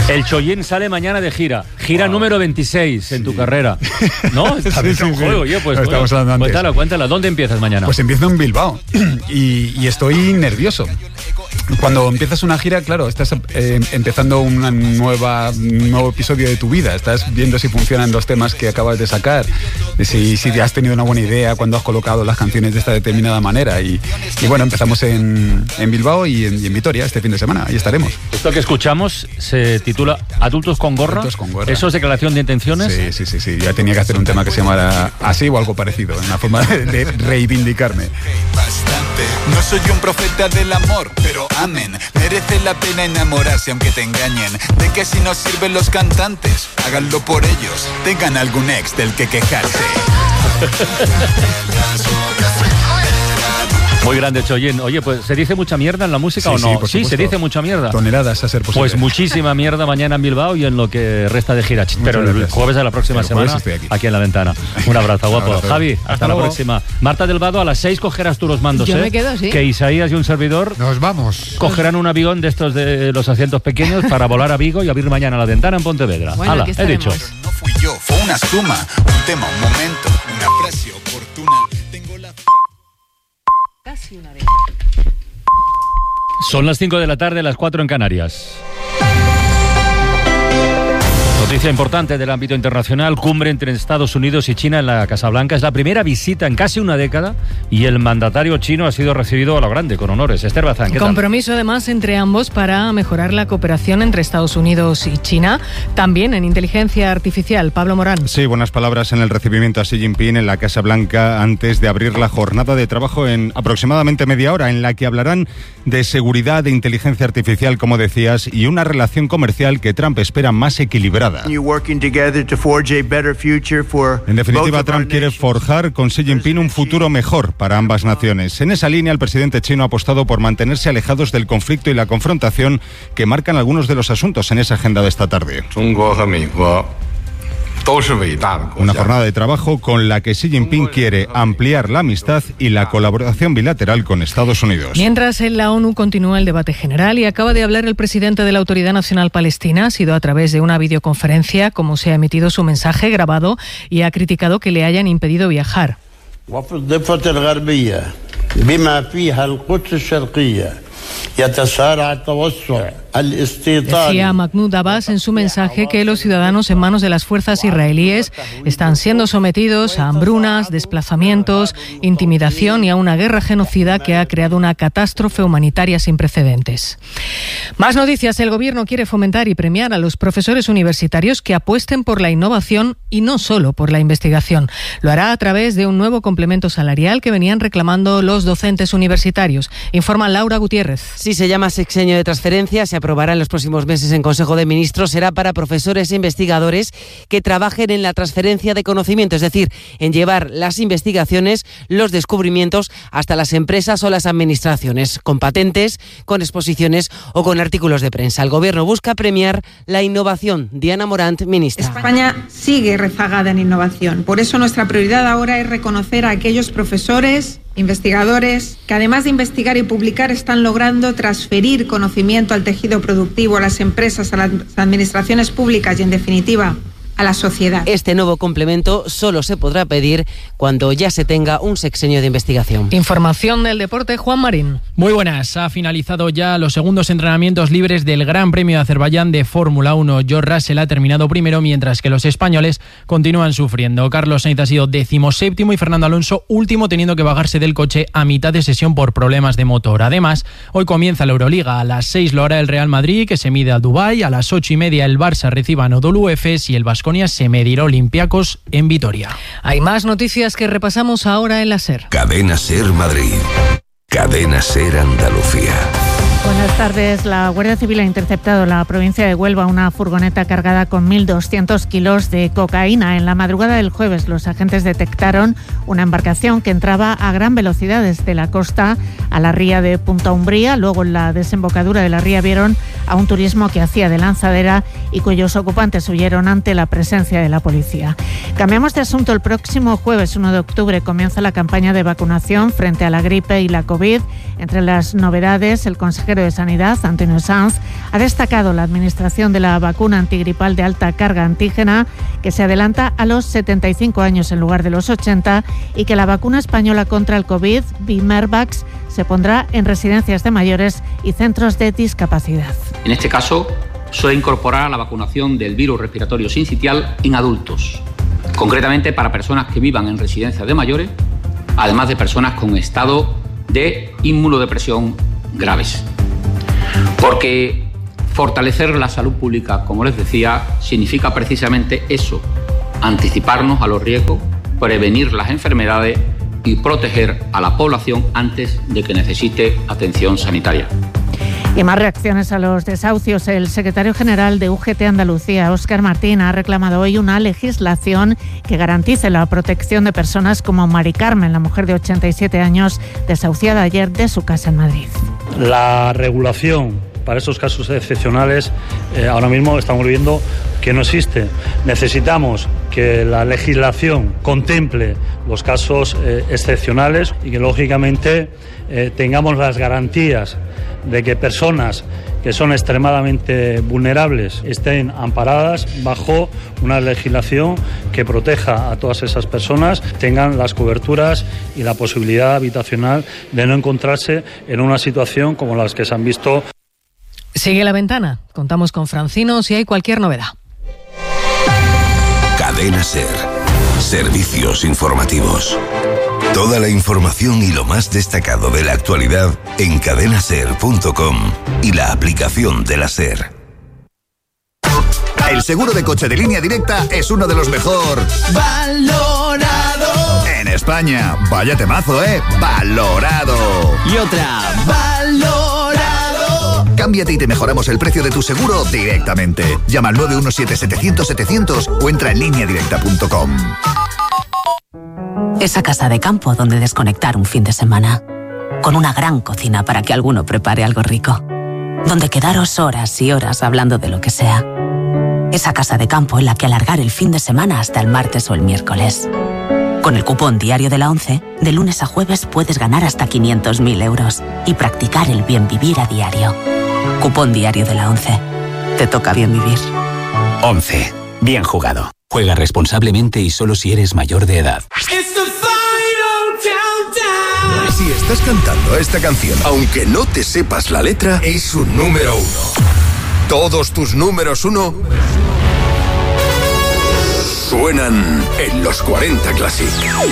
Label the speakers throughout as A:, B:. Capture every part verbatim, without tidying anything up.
A: El Chollín sale mañana de gira. Gira wow. número veintiséis en sí. tu carrera. ¿No? Está bien, sí, sí, juego, sí. Oye, pues,
B: estamos hablando antes.
A: Cuéntala, cuéntala. ¿Dónde empiezas mañana?
B: Pues empiezo en Bilbao y, y estoy nervioso. Cuando empiezas una gira, claro, estás eh, empezando una nueva, un nuevo episodio de tu vida. Estás viendo si funcionan los temas que acabas de sacar, si, si has tenido una buena idea cuando has colocado las canciones de esta determinada manera. Y, y bueno, empezamos en, en Bilbao y en, y en Vitoria este fin de semana. Ahí estaremos.
A: Esto que escuchamos se titula Adultos con gorra.
B: Adultos con gorra.
A: ¿Eso es declaración de intenciones?
B: Sí, sí, sí, sí. Ya tenía que hacer un tema que se llamara así o algo parecido, una forma de, de reivindicarme.
C: No soy un profeta del amor, pero amén. Merece la pena enamorarse aunque te engañen. De que si no sirven los cantantes, háganlo por ellos. Tengan algún ex del que quejarse.
A: Muy grande, Chollín. Oye, pues ¿se dice mucha mierda en la música
B: sí,
A: o no?
B: Sí,
A: sí, se dice mucha mierda.
B: Toneladas a ser posible.
A: Pues muchísima mierda mañana en Bilbao y en lo que resta de gira. Muchas Pero gracias. El jueves de la próxima Pero semana, aquí. aquí en La Ventana. Un abrazo, guapo. Abrazo. Javi, hasta, hasta la luego. próxima. Marta del Vado, a las seis cogerás tú los mandos,
D: Yo
A: ¿eh?
D: me quedo, sí.
A: Que Isaías y un servidor
E: nos vamos.
A: Cogerán un avión de estos de los asientos pequeños para volar a Vigo y abrir mañana La Ventana en Pontevedra.
D: Bueno,
A: Hala, he dicho.
C: No fui yo, fue una suma, un tema, un momento, una frase oportuna. Tengo la...
D: Casi una vez.
A: Son las cinco de la tarde, las cuatro en Canarias. Noticia importante del ámbito internacional, cumbre entre Estados Unidos y China en la Casa Blanca. Es la primera visita en casi una década y el mandatario chino ha sido recibido a lo grande, con honores. Esther Bazán, ¿qué tal?
D: Compromiso además entre ambos para mejorar la cooperación entre Estados Unidos y China, también en inteligencia artificial. Pablo Morán.
F: Sí, buenas palabras en el recibimiento a Xi Jinping en la Casa Blanca antes de abrir la jornada de trabajo en aproximadamente media hora, en la que hablarán de seguridad, de inteligencia artificial, como decías, y una relación comercial que Trump espera más equilibrada. En definitiva, Trump quiere forjar con Xi Jinping un futuro mejor para ambas naciones. En esa línea, el presidente chino ha apostado por mantenerse alejados del conflicto y la confrontación que marcan algunos de los asuntos en esa agenda de esta tarde. Una jornada de trabajo con la que Xi Jinping quiere ampliar la amistad y la colaboración bilateral con Estados Unidos.
D: Mientras en la ONU continúa el debate general y acaba de hablar el presidente de la Autoridad Nacional Palestina, ha sido a través de una videoconferencia como se ha emitido su mensaje grabado y ha criticado que le hayan impedido viajar. Decía Mahmoud Abbas en su mensaje que los ciudadanos en manos de las fuerzas israelíes están siendo sometidos a hambrunas, desplazamientos, intimidación y a una guerra genocida que ha creado una catástrofe humanitaria sin precedentes. Más noticias. El gobierno quiere fomentar y premiar a los profesores universitarios que apuesten por la innovación y no solo por la investigación. Lo hará a través de un nuevo complemento salarial que venían reclamando los docentes universitarios. Informa Laura Gutiérrez.
G: Sí, se llama sexenio de transferencia, se aprobará en los próximos meses en Consejo de Ministros. Será para profesores e investigadores que trabajen en la transferencia de conocimiento, es decir, en llevar las investigaciones, los descubrimientos hasta las empresas o las administraciones, con patentes, con exposiciones o con artículos de prensa. El Gobierno busca premiar la innovación. Diana Morant, ministra.
H: España sigue rezagada en innovación. Por eso nuestra prioridad ahora es reconocer a aquellos profesores, investigadores que además de investigar y publicar están logrando transferir conocimiento al tejido productivo, a las empresas, a las administraciones públicas y en definitiva a la sociedad.
G: Este nuevo complemento solo se podrá pedir cuando ya se tenga un sexenio de investigación.
D: Información del deporte, Juan Marín.
I: Muy buenas. Ha finalizado ya los segundos entrenamientos libres del Gran Premio de Azerbaiyán de Fórmula uno. George Russell ha terminado primero, mientras que los españoles continúan sufriendo. Carlos Sainz ha sido decimoséptimo y Fernando Alonso último, teniendo que bajarse del coche a mitad de sesión por problemas de motor. Además, hoy comienza la Euroliga. A las seis lo hará el Real Madrid, que se mide al Dubái. A las ocho y media el Barça recibe a Anadolu Efes y el Baskonia se medirá Olympiacos en Vitoria.
D: Hay más noticias que repasamos ahora en la SER.
J: Cadena SER Madrid. Cadena SER Andalucía.
K: Buenas tardes. La Guardia Civil ha interceptado en la provincia de Huelva una furgoneta cargada con mil doscientos kilos de cocaína. En la madrugada del jueves, los agentes detectaron una embarcación que entraba a gran velocidad desde la costa a la ría de Punta Umbría. Luego, en la desembocadura de la ría, vieron a un turismo que hacía de lanzadera y cuyos ocupantes huyeron ante la presencia de la policía. Cambiamos de asunto. El próximo jueves uno de octubre comienza la campaña de vacunación frente a la gripe y la COVID. Entre las novedades, el consejero consejero de Sanidad, Antonio Sanz, ha destacado la administración de la vacuna antigripal de alta carga antígena, que se adelanta a los setenta y cinco años en lugar de los ochenta, y que la vacuna española contra el COVID, Vimervax, se pondrá en residencias de mayores y centros de discapacidad.
E: En este caso, suele incorporar la vacunación del virus respiratorio sincitial en adultos, concretamente para personas que vivan en residencias de mayores, además de personas con estado de inmunodepresión graves. Porque fortalecer la salud pública, como les decía, significa precisamente eso, anticiparnos a los riesgos, prevenir las enfermedades y proteger a la población antes de que necesite atención sanitaria.
K: Y más reacciones a los desahucios. El secretario general de U G T Andalucía, Óscar Martín, ha reclamado hoy una legislación que garantice la protección de personas como Mari Carmen, la mujer de ochenta y siete años, desahuciada ayer de su casa en Madrid.
L: La regulación para esos casos excepcionales, eh, ahora mismo estamos viendo que no existe. Necesitamos que la legislación contemple los casos eh, excepcionales y que, lógicamente, eh, tengamos las garantías de que personas que son extremadamente vulnerables estén amparadas bajo una legislación que proteja a todas esas personas, tengan las coberturas y la posibilidad habitacional de no encontrarse en una situación como las que se han visto.
D: Sigue La Ventana. Contamos con Francino si hay cualquier novedad.
J: Cadena SER. Servicios informativos. Toda la información y lo más destacado de la actualidad en cadena ser punto com y la aplicación de la SER.
M: El seguro de coche de Línea Directa es uno de los mejor valorado en España. Vaya temazo, ¿eh? Valorado.
N: Y otra, valorado.
M: Cámbiate y te mejoramos el precio de tu seguro directamente. Llama al nueve uno siete, setecientos, setecientos o entra en línea directa punto com.
O: Esa casa de campo donde desconectar un fin de semana. Con una gran cocina para que alguno prepare algo rico. Donde quedaros horas y horas hablando de lo que sea. Esa casa de campo en la que alargar el fin de semana hasta el martes o el miércoles. Con el cupón diario de la ONCE, de lunes a jueves puedes ganar hasta quinientos mil euros y practicar el bien vivir a diario. Cupón diario de la ONCE. Te toca bien vivir.
P: ONCE. Bien jugado. Juega responsablemente y solo si eres mayor de edad.
M: Si estás cantando esta canción, aunque no te sepas la letra, es un número uno. Todos tus números uno suenan en los cuarenta Classic.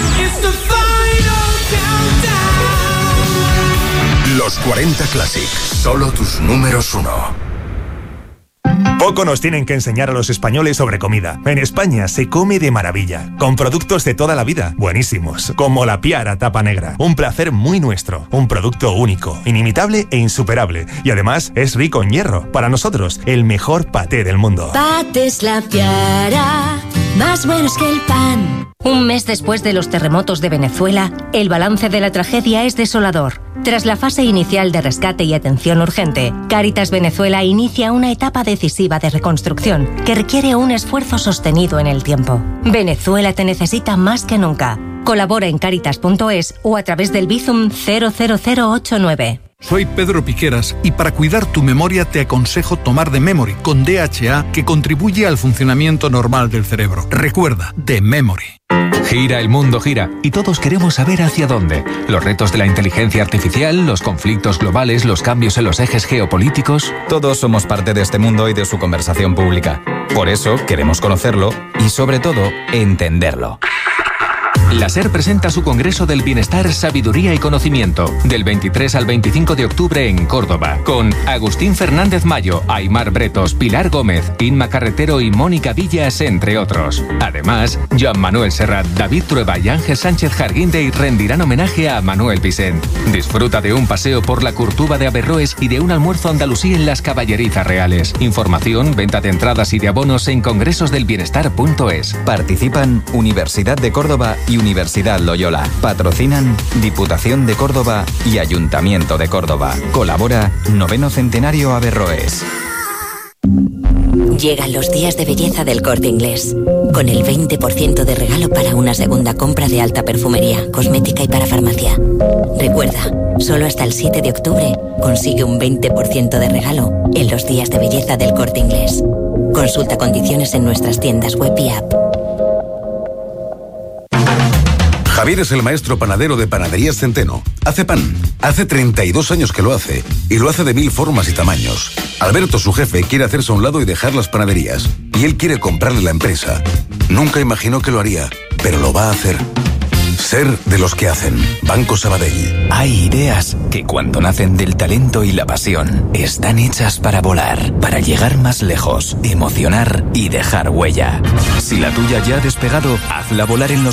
M: Los cuarenta Classic, solo tus números uno.
Q: Poco nos tienen que enseñar a los españoles sobre comida. En España se come de maravilla, con productos de toda la vida, buenísimos, como la Piara Tapa Negra. Un placer muy nuestro, un producto único, inimitable e insuperable. Y además es rico en hierro. Para nosotros, el mejor paté del mundo.
R: Patés La Piara, más buenos que el pan. Un mes después de los terremotos de Venezuela, el balance de la tragedia es desolador. Tras la fase inicial de rescate y atención urgente, Cáritas Venezuela inicia una etapa decisiva de reconstrucción que requiere un esfuerzo sostenido en el tiempo. Venezuela te necesita más que nunca. Colabora en cáritas punto es o a través del Bizum cero cero cero ocho nueve.
S: Soy Pedro Piqueras y para cuidar tu memoria te aconsejo tomar The Memory con D H A, que contribuye al funcionamiento normal del cerebro. Recuerda, The Memory.
T: Gira, el mundo gira y todos queremos saber hacia dónde. Los retos de la inteligencia artificial, los conflictos globales, los cambios en los ejes geopolíticos.
U: Todos somos parte de este mundo y de su conversación pública. Por eso queremos conocerlo y, sobre todo, entenderlo.
T: La SER presenta su Congreso del Bienestar, Sabiduría y Conocimiento, del veintitrés al veinticinco de octubre en Córdoba, con Agustín Fernández Mayo, Aymar Bretos, Pilar Gómez, Inma Carretero y Mónica Villas, entre otros. Además, Joan Manuel Serrat, David Trueba y Ángel Sánchez Jarguindey rendirán homenaje a Manuel Vicent. Disfruta de un paseo por la Curtuba de Averroes y de un almuerzo andalusí en las Caballerizas Reales. Información, venta de entradas y de abonos en congresos del bienestar punto es.
U: Participan Universidad de Córdoba y Universidad Loyola. Patrocinan Diputación de Córdoba y Ayuntamiento de Córdoba. Colabora Noveno Centenario Averroes.
N: Llegan los días de belleza del Corte Inglés, con el veinte por ciento de regalo para una segunda compra de alta perfumería, cosmética y para farmacia. Recuerda, solo hasta el siete de octubre consigue un veinte por ciento de regalo en los días de belleza del Corte Inglés. Consulta condiciones en nuestras tiendas web y app.
V: Javier es el maestro panadero de Panaderías Centeno. Hace pan. Hace treinta y dos años que lo hace. Y lo hace de mil formas y tamaños. Alberto, su jefe, quiere hacerse a un lado y dejar las panaderías. Y él quiere comprarle la empresa. Nunca imaginó que lo haría, pero lo va a hacer. Ser de los que hacen. Banco Sabadell.
P: Hay ideas que cuando nacen del talento y la pasión, están hechas para volar, para llegar más lejos, emocionar y dejar huella. Si la tuya ya ha despegado, hazla volar en los